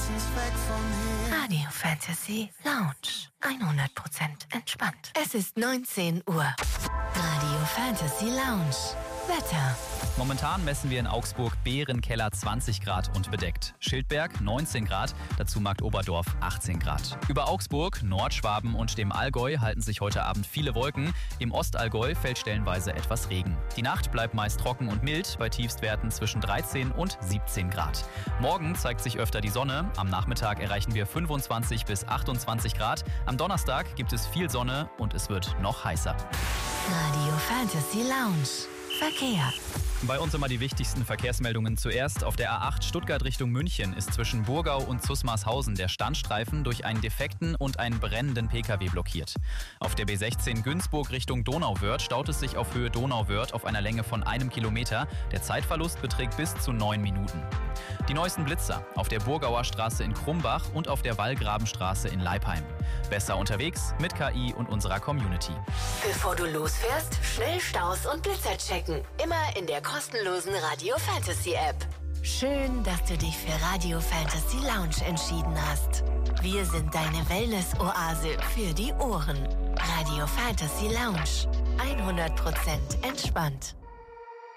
wenigstens weg von hier. Radio Fantasy Lounge. 100% entspannt. Es ist 19 Uhr. Radio Fantasy Lounge. Wetter. Momentan messen wir in Augsburg Bärenkeller 20 Grad und bedeckt. Schildberg 19 Grad, dazu Marktoberdorf 18 Grad. Über Augsburg, Nordschwaben und dem Allgäu halten sich heute Abend viele Wolken. Im Ostallgäu fällt stellenweise etwas Regen. Die Nacht bleibt meist trocken und mild, bei Tiefstwerten zwischen 13 und 17 Grad. Morgen zeigt sich öfter die Sonne. Am Nachmittag erreichen wir 25 bis 28 Grad. Am Donnerstag gibt es viel Sonne und es wird noch heißer. Radio Fantasy Lounge. Verkehr. Bei uns immer die wichtigsten Verkehrsmeldungen zuerst. Auf der A8 Stuttgart Richtung München ist zwischen Burgau und Zusmarshausen der Standstreifen durch einen defekten und einen brennenden Pkw blockiert. Auf der B16 Günzburg Richtung Donauwörth staut es sich auf Höhe Donauwörth auf einer Länge von 1 Kilometer. Der Zeitverlust beträgt bis zu 9 Minuten. Die neuesten Blitzer auf der Burgauer Straße in Krumbach und auf der Wallgrabenstraße in Leipheim. Besser unterwegs mit KI und unserer Community. Bevor du losfährst, schnell Staus und Blitzer checken. Immer in der kostenlosen Radio Fantasy App. Schön, dass du dich für Radio Fantasy Lounge entschieden hast. Wir sind deine Wellness-Oase für die Ohren. Radio Fantasy Lounge. 100% entspannt.